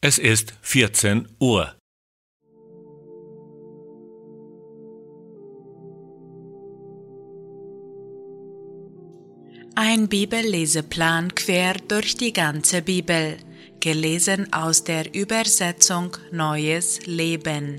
Es ist 14 Uhr. Ein Bibelleseplan quer durch die ganze Bibel, gelesen aus der Übersetzung Neues Leben.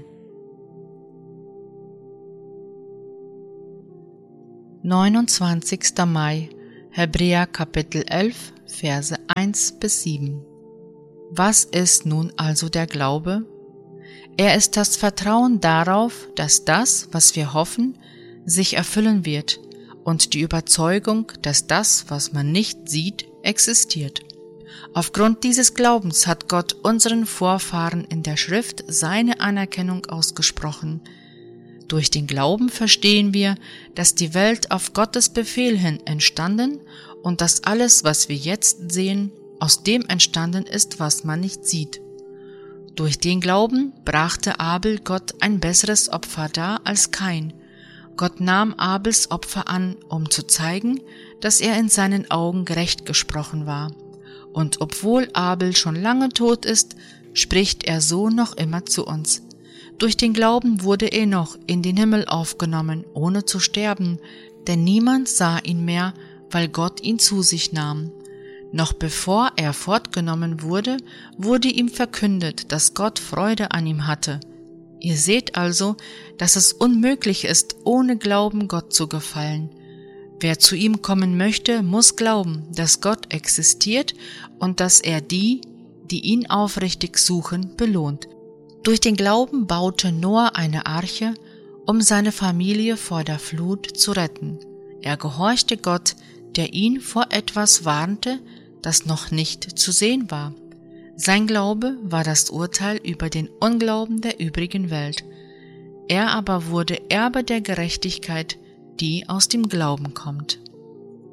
29. Mai, Hebräer Kapitel 11, Verse 1-7. Was ist nun also der Glaube? Er ist das Vertrauen darauf, dass das, was wir hoffen, sich erfüllen wird, und die Überzeugung, dass das, was man nicht sieht, existiert. Aufgrund dieses Glaubens hat Gott unseren Vorfahren in der Schrift seine Anerkennung ausgesprochen. Durch den Glauben verstehen wir, dass die Welt auf Gottes Befehl hin entstanden und dass alles, was wir jetzt sehen, aus dem entstanden ist, was man nicht sieht. Durch den Glauben brachte Abel Gott ein besseres Opfer dar als Kain. Gott nahm Abels Opfer an, um zu zeigen, dass er in seinen Augen gerecht gesprochen war. Und obwohl Abel schon lange tot ist, spricht er so noch immer zu uns. Durch den Glauben wurde Enoch in den Himmel aufgenommen, ohne zu sterben, denn niemand sah ihn mehr, weil Gott ihn zu sich nahm. Noch bevor er fortgenommen wurde, wurde ihm verkündet, dass Gott Freude an ihm hatte. Ihr seht also, dass es unmöglich ist, ohne Glauben Gott zu gefallen. Wer zu ihm kommen möchte, muss glauben, dass Gott existiert und dass er die ihn aufrichtig suchen, belohnt. Durch den Glauben baute Noah eine Arche, um seine Familie vor der Flut zu retten. Er gehorchte Gott, der ihn vor etwas warnte, das noch nicht zu sehen war. Sein Glaube war das Urteil über den Unglauben der übrigen Welt. Er aber wurde Erbe der Gerechtigkeit, die aus dem Glauben kommt.